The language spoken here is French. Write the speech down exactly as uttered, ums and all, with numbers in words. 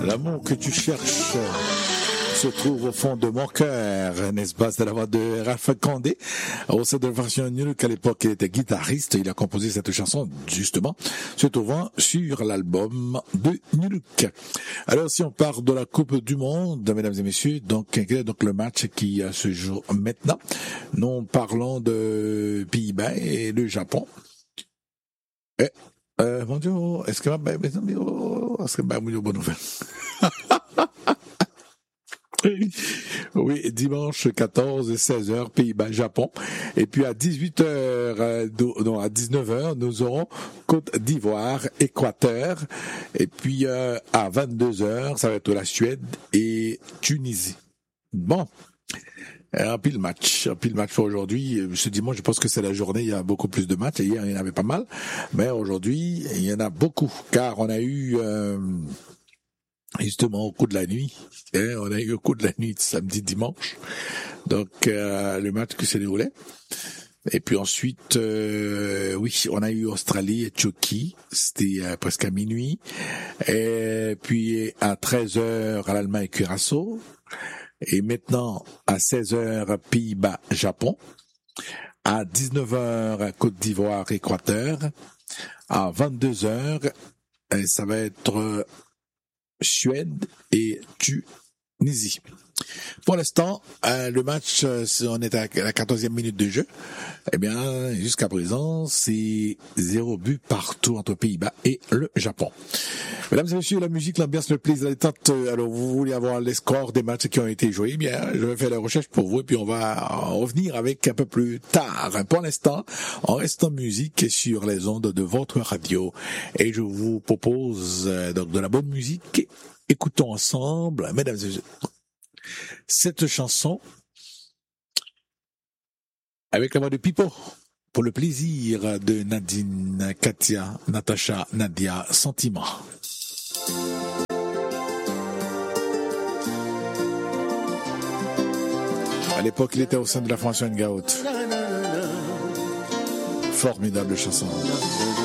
L'amour que tu cherches se trouve au fond de mon cœur, n'est-ce pas? C'est la voix de Ralph Condé. Au sein de la version Nuluk, à l'époque, il était guitariste. Il a composé cette chanson, justement, se trouvant sur l'album de Nuluk. Alors, si on part de la Coupe du Monde, mesdames et messieurs, donc, donc le match qui se joue maintenant, nous parlons de Pays-Bas et le Japon. Et, euh, mon Dieu, est-ce que ma mes amis, est-ce que ma bonne nouvelle? Oui, dimanche quatorze et seize heures, Pays-Bas, Japon. Et puis à dix-huit heures, euh, non, à dix-neuf heures, nous aurons Côte d'Ivoire, Équateur. Et puis euh, à vingt-deux heures, ça va être la Suède et Tunisie. Bon. Un pile match, un pile match pour aujourd'hui. Ce dimanche, je pense que c'est la journée, il y a beaucoup plus de matchs. Hier, il y en avait pas mal. Mais aujourd'hui, il y en a beaucoup. Car on a eu... Euh, justement au coup de la nuit, hein, on a eu au coup de la nuit samedi dimanche, donc euh, le match qui se déroulait. Et puis ensuite, euh, oui, on a eu Australie et Turquie, c'était euh, presque à minuit. Et puis à treize heures, l'Allemagne et Curaçao. Et maintenant à seize heures, Pays-Bas, Japon. À dix-neuf heures, Côte d'Ivoire, Équateur. À vingt-deux heures, ça va être Suède et Tunisie. Pour l'instant, euh, le match, euh, on est à la quatorzième minute de jeu. Eh bien, jusqu'à présent, c'est zéro but partout entre Pays-Bas et le Japon. Mesdames et messieurs, la musique, l'ambiance, le plaisir, les tentes. Alors, vous voulez avoir les scores des matchs qui ont été joués? Eh bien, je vais faire la recherche pour vous et puis on va revenir avec un peu plus tard. Pour l'instant, on reste en musique sur les ondes de votre radio. Et je vous propose euh, donc de la bonne musique. Écoutons ensemble, mesdames et messieurs, cette chanson avec la voix de Pipo pour le plaisir de Nadine, Katia, Natacha, Nadia, Sentiment. À l'époque, il était au sein de la formation Ngaout. Formidable chanson.